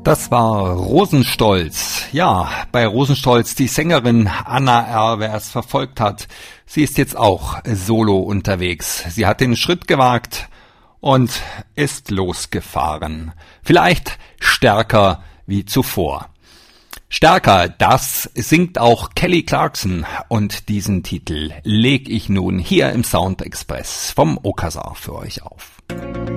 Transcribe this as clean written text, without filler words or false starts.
Das war Rosenstolz. Ja, bei Rosenstolz die Sängerin Anna R., wer es verfolgt hat. Sie ist jetzt auch solo unterwegs. Sie hat den Schritt gewagt und ist losgefahren. Vielleicht stärker wie zuvor. Stärker, das singt auch Kelly Clarkson und diesen Titel leg ich nun hier im Sound Express vom Okazar für euch auf.